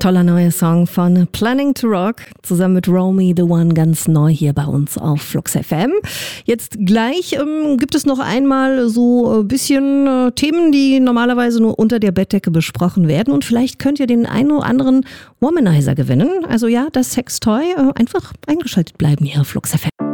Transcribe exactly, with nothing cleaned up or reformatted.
Toller neuer Song von Planning to Rock, zusammen mit Romy the One, ganz neu hier bei uns auf Flux F M. Jetzt gleich ähm, gibt es noch einmal so ein bisschen äh, Themen, die normalerweise nur unter der Bettdecke besprochen werden, und vielleicht könnt ihr den einen oder anderen Womanizer gewinnen. Also ja, das Sextoy, äh, einfach eingeschaltet bleiben hier auf Flux F M.